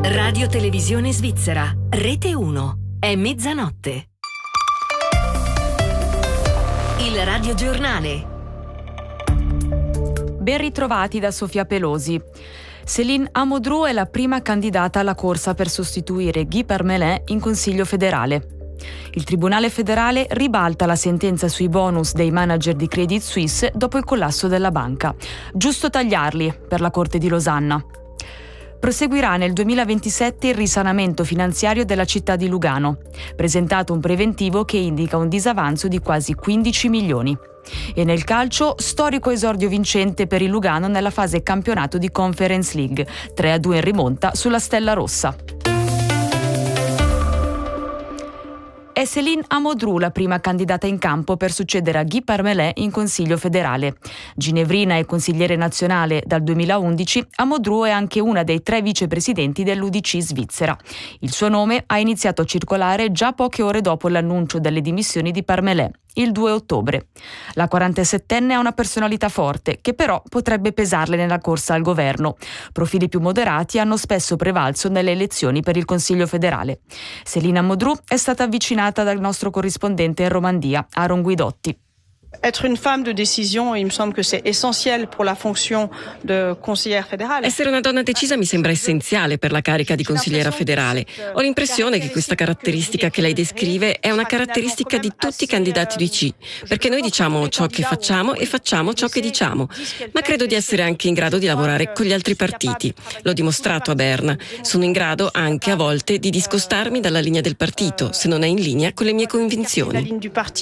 Radio Televisione Svizzera, Rete 1, è mezzanotte. Il radiogiornale. Ben ritrovati da Sofia Pelosi. Céline Amodrou è la prima candidata alla corsa per sostituire Guy Parmelin in Consiglio federale. Il Tribunale federale ribalta la sentenza sui bonus dei manager di Credit Suisse dopo il collasso della banca. Giusto tagliarli per la Corte di Losanna. Proseguirà nel 2027 il risanamento finanziario della città di Lugano. Presentato un preventivo che indica un disavanzo di quasi 15 milioni. E nel calcio, storico esordio vincente per il Lugano nella fase campionato di Conference League, 3-2 in rimonta sulla Stella Rossa. È Céline Amodrou la prima candidata in campo per succedere a Guy Parmelin in Consiglio federale. Ginevrina e consigliere nazionale dal 2011, Amodrou è anche una dei 3 vicepresidenti dell'UDC svizzera. Il suo nome ha iniziato a circolare già poche ore dopo l'annuncio delle dimissioni di Parmelin, il 2 ottobre. La 47enne ha una personalità forte, che però potrebbe pesarle nella corsa al governo. Profili più moderati hanno spesso prevalso nelle elezioni per il Consiglio federale. Céline Amodrou è stata avvicinata dal nostro corrispondente in Romandia, Aaron Guidotti. Être une femme de décision, il me semble que c'est essentiel pour la fonction de conseillère fédérale. Essere una donna decisa mi sembra essenziale per la carica di consigliera federale. Ho l'impressione che questa caratteristica che lei descrive è una caratteristica di tutti i candidati UDC, perché noi diciamo ciò che facciamo e facciamo ciò che diciamo. Ma credo di essere anche in grado di lavorare con gli altri partiti. L'ho dimostrato a Berna. Sono in grado anche a volte di discostarmi dalla linea del partito, se non è in linea con le mie convinzioni.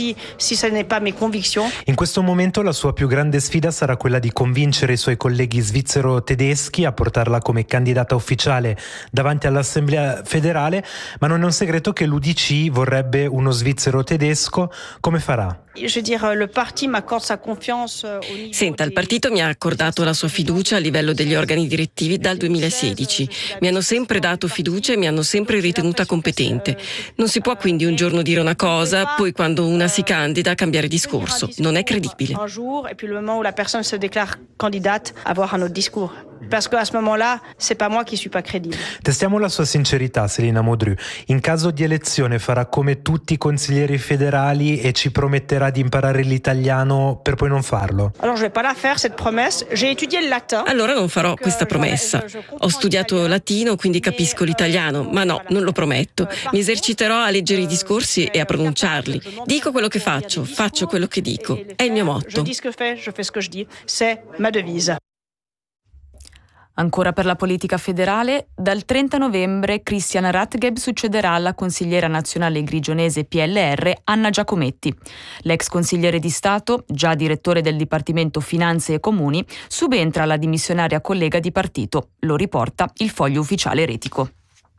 In questo momento la sua più grande sfida sarà quella di convincere i suoi colleghi svizzero-tedeschi a portarla come candidata ufficiale davanti all'Assemblea federale, ma non è un segreto che l'UDC vorrebbe uno svizzero tedesco. Come farà? Senta, il partito mi ha accordato la sua fiducia a livello degli organi direttivi dal 2016. Mi hanno sempre dato fiducia e mi hanno sempre ritenuta competente. Non si può quindi un giorno dire una cosa, poi quando una si candida cambiare discorso. Non è credibile. Un jour, et puis le moment où la personne se déclare candidate, avoir un autre discours. Parce que à ce moment-là, c'est pas moi qui suis pas crédible. Testiamo la sua sincerità, Céline Amodrou. In caso di elezione farà come tutti i consiglieri federali e ci prometterà di imparare l'italiano per poi non farlo? Alors je vais pas la faire cette promesse. J'ai étudié le latin. Allora non farò questa promessa. Ho studiato latino, quindi capisco l'italiano, ma no, non lo prometto. Mi eserciterò a leggere i discorsi e a pronunciarli. Dico quello che faccio quello che dico. È il mio motto. Je dis ce que je fais ce que je dis. C'est ma devise. Ancora per la politica federale, dal 30 novembre Christian Rathgeb succederà alla consigliera nazionale grigionese PLR Anna Giacometti. L'ex consigliere di Stato, già direttore del Dipartimento Finanze e Comuni, subentra alla dimissionaria collega di partito. Lo riporta il Foglio Ufficiale Retico.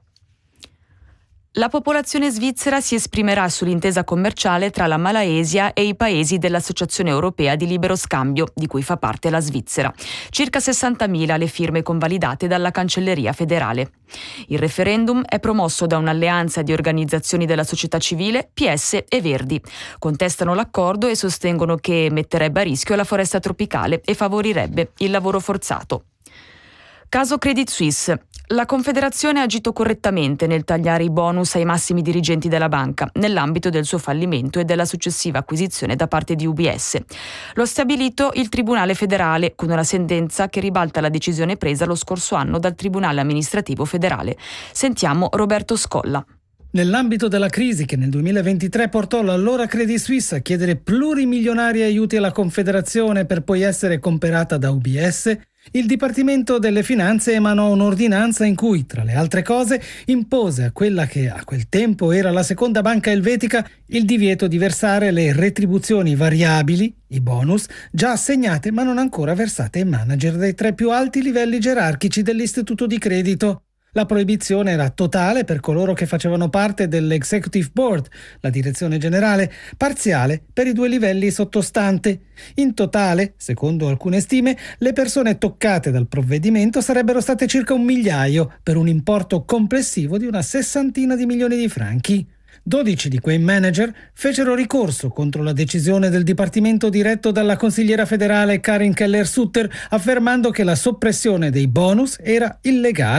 La popolazione svizzera si esprimerà sull'intesa commerciale tra la Malaysia e i paesi dell'Associazione Europea di Libero Scambio, di cui fa parte la Svizzera. Circa 60.000 le firme convalidate dalla Cancelleria federale. Il referendum è promosso da un'alleanza di organizzazioni della società civile, PS e Verdi. Contestano l'accordo e sostengono che metterebbe a rischio la foresta tropicale e favorirebbe il lavoro forzato. Caso Credit Suisse. La Confederazione ha agito correttamente nel tagliare i bonus ai massimi dirigenti della banca, nell'ambito del suo fallimento e della successiva acquisizione da parte di UBS. Lo ha stabilito il Tribunale federale, con una sentenza che ribalta la decisione presa lo scorso anno dal Tribunale amministrativo federale. Sentiamo Roberto Scolla. Nell'ambito della crisi che nel 2023 portò l'allora Credit Suisse a chiedere plurimilionari aiuti alla Confederazione per poi essere comperata da UBS, il Dipartimento delle Finanze emanò un'ordinanza in cui, tra le altre cose, impose a quella che a quel tempo era la seconda banca elvetica il divieto di versare le retribuzioni variabili, i bonus, già assegnate ma non ancora versate ai manager dei 3 più alti livelli gerarchici dell'istituto di credito. La proibizione era totale per coloro che facevano parte dell'Executive Board, la direzione generale, parziale per i 2 livelli sottostante. In totale, secondo alcune stime, le persone toccate dal provvedimento sarebbero state circa 1 migliaio, per un importo complessivo di una 60 di milioni di franchi. 12 di quei manager fecero ricorso contro la decisione del dipartimento diretto dalla consigliera federale Karin Keller-Sutter, affermando che la soppressione dei bonus era illegale.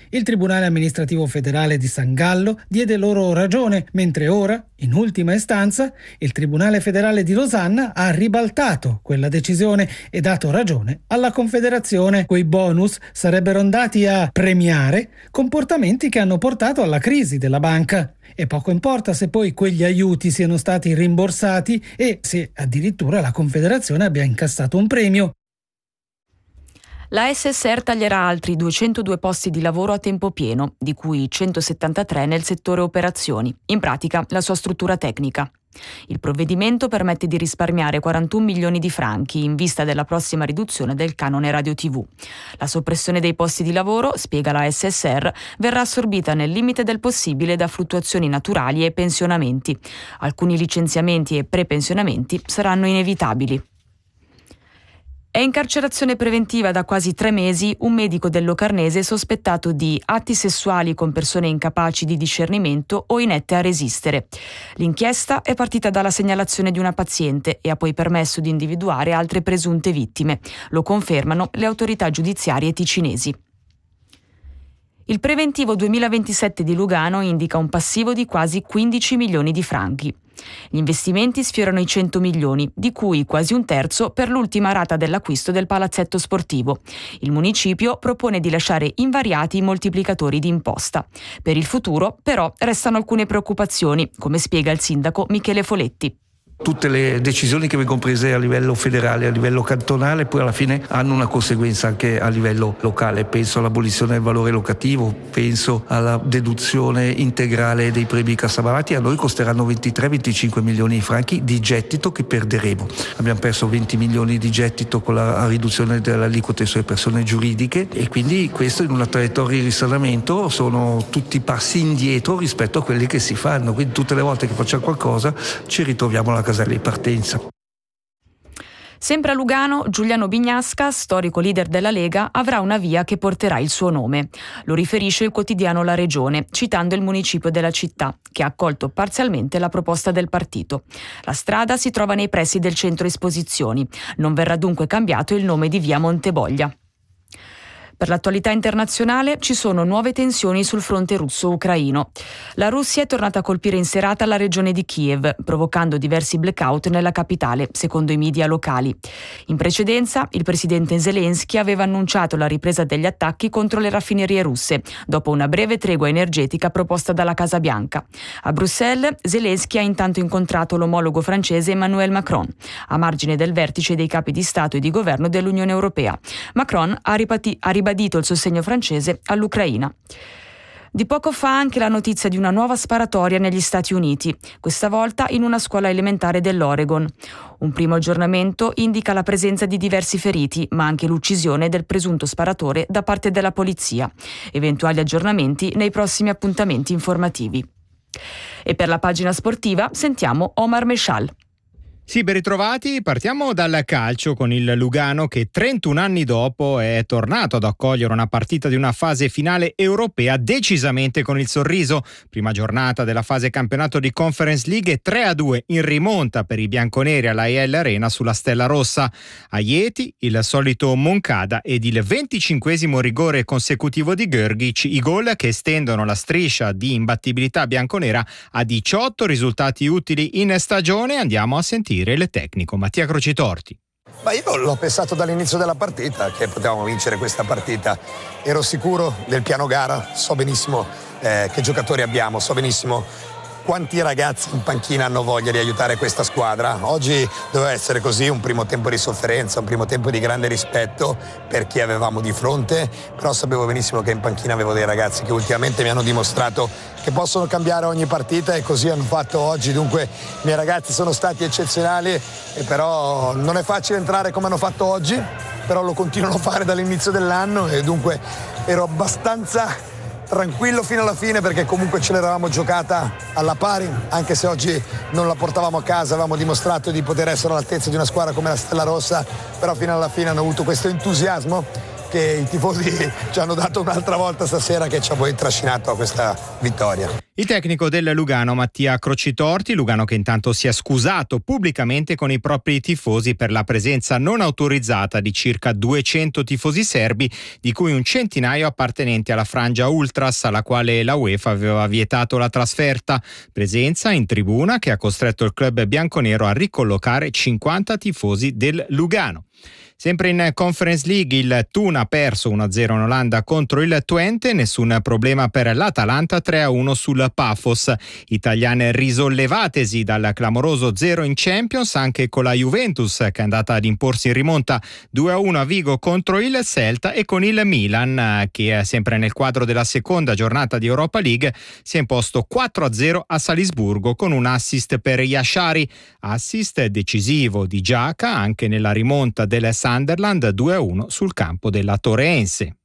Il Tribunale amministrativo federale di San Gallo diede loro ragione, mentre ora, in ultima istanza, il Tribunale federale di Losanna ha ribaltato quella decisione e dato ragione alla Confederazione. Quei bonus sarebbero andati a premiare comportamenti che hanno portato alla crisi della banca. E poco importa se poi quegli aiuti siano stati rimborsati e se addirittura la Confederazione abbia incassato un premio. La SSR taglierà altri 202 posti di lavoro a tempo pieno, di cui 173 nel settore operazioni, in pratica la sua struttura tecnica. Il provvedimento permette di risparmiare 41 milioni di franchi in vista della prossima riduzione del canone radio TV. La soppressione dei posti di lavoro, spiega la SSR, verrà assorbita nel limite del possibile da fluttuazioni naturali e pensionamenti. Alcuni licenziamenti e prepensionamenti saranno inevitabili. È in carcerazione preventiva da quasi 3 mesi un medico del Locarnese sospettato di atti sessuali con persone incapaci di discernimento o inette a resistere. L'inchiesta è partita dalla segnalazione di una paziente e ha poi permesso di individuare altre presunte vittime. Lo confermano le autorità giudiziarie ticinesi. Il preventivo 2027 di Lugano indica un passivo di quasi 15 milioni di franchi. Gli investimenti sfiorano i 100 milioni, di cui quasi un terzo per l'ultima rata dell'acquisto del palazzetto sportivo. Il municipio propone di lasciare invariati i moltiplicatori di imposta. Per il futuro, però, restano alcune preoccupazioni, come spiega il sindaco Michele Foletti. Tutte le decisioni che vengono prese a livello federale, a livello cantonale, poi alla fine hanno una conseguenza anche a livello locale. Penso all'abolizione del valore locativo, penso alla deduzione integrale dei premi cassabaratti. A noi costeranno 23-25 milioni di franchi di gettito che perderemo. Abbiamo perso 20 milioni di gettito con la riduzione delle aliquote sulle persone giuridiche e quindi questo in una traiettoria di risanamento sono tutti passi indietro rispetto a quelli che si fanno. Quindi tutte le volte che facciamo qualcosa ci ritroviamo alla casella di partenza. Sempre a Lugano, Giuliano Bignasca, storico leader della Lega, avrà una via che porterà il suo nome. Lo riferisce il quotidiano La Regione, citando il municipio della città, che ha accolto parzialmente la proposta del partito. La strada si trova nei pressi del centro esposizioni. Non verrà dunque cambiato il nome di via Monteboglia. Per l'attualità internazionale ci sono nuove tensioni sul fronte russo-ucraino. La Russia è tornata a colpire in serata la regione di Kiev, provocando diversi blackout nella capitale, secondo i media locali. In precedenza, il presidente Zelensky aveva annunciato la ripresa degli attacchi contro le raffinerie russe, dopo una breve tregua energetica proposta dalla Casa Bianca. A Bruxelles, Zelensky ha intanto incontrato l'omologo francese Emmanuel Macron, a margine del vertice dei capi di Stato e di governo dell'Unione Europea. Macron ha ribadito il sostegno francese all'Ucraina. Di poco fa anche la notizia di una nuova sparatoria negli Stati Uniti, questa volta in una scuola elementare dell'Oregon. Un primo aggiornamento indica la presenza di diversi feriti, ma anche l'uccisione del presunto sparatore da parte della polizia. Eventuali aggiornamenti nei prossimi appuntamenti informativi. E per la pagina sportiva sentiamo Omar Meshal. Sì, ben ritrovati. Partiamo dal calcio con il Lugano che 31 anni dopo è tornato ad accogliere una partita di una fase finale europea decisamente con il sorriso. Prima giornata della fase campionato di Conference League 3-2 in rimonta per i bianconeri all'AEL Arena sulla Stella Rossa. A Ieti il solito Moncada ed il 25esimo rigore consecutivo di Görgic, i gol che estendono la striscia di imbattibilità bianconera a 18 risultati utili in stagione. Andiamo a sentire il tecnico Mattia Crocitorti. Ma io l'ho pensato dall'inizio della partita che potevamo vincere questa partita. Ero sicuro del piano gara, so benissimo che giocatori abbiamo, so benissimo quanti ragazzi in panchina hanno voglia di aiutare questa squadra. Oggi doveva essere così, un primo tempo di sofferenza, un primo tempo di grande rispetto per chi avevamo di fronte, però sapevo benissimo che in panchina avevo dei ragazzi che ultimamente mi hanno dimostrato che possono cambiare ogni partita e così hanno fatto oggi. Dunque i miei ragazzi sono stati eccezionali e però non è facile entrare come hanno fatto oggi, però lo continuano a fare dall'inizio dell'anno e dunque ero abbastanza tranquillo fino alla fine perché comunque ce l'eravamo giocata alla pari, anche se oggi non la portavamo a casa, avevamo dimostrato di poter essere all'altezza di una squadra come la Stella Rossa, però fino alla fine hanno avuto questo entusiasmo che i tifosi ci hanno dato un'altra volta stasera, che ci ha poi trascinato a questa vittoria. Il tecnico del Lugano Mattia Crocitorti, Lugano che intanto si è scusato pubblicamente con i propri tifosi per la presenza non autorizzata di circa 200 tifosi serbi, di cui un centinaio appartenenti alla frangia Ultras, alla quale la UEFA aveva vietato la trasferta. Presenza in tribuna che ha costretto il club bianconero a ricollocare 50 tifosi del Lugano. Sempre in Conference League il Thun ha perso 1-0 in Olanda contro il Twente, nessun problema per l'Atalanta, 3-1 sul Pafos. Italiane risollevatesi dal clamoroso 0 in Champions anche con la Juventus, che è andata ad imporsi in rimonta 2-1 a Vigo contro il Celta, e con il Milan che sempre nel quadro della seconda giornata di Europa League si è imposto 4-0 a Salisburgo con un assist per Yashari, assist decisivo di Giaca anche nella rimonta del Sunderland 2-1 sul campo della Torreense.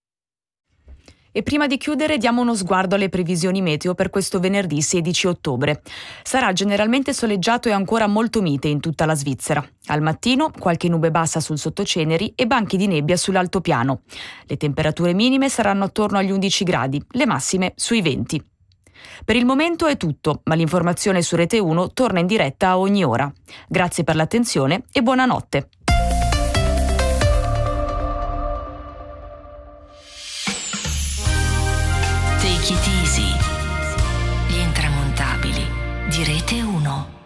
E prima di chiudere diamo uno sguardo alle previsioni meteo per questo venerdì 16 ottobre. Sarà generalmente soleggiato e ancora molto mite in tutta la Svizzera. Al mattino qualche nube bassa sul sottoceneri e banchi di nebbia sull'altopiano. Le temperature minime saranno attorno agli 11 gradi, le massime sui 20. Per il momento è tutto, ma l'informazione su Rete 1 torna in diretta a ogni ora. Grazie per l'attenzione e buonanotte. Take it easy. Gli intramontabili di Rete 1.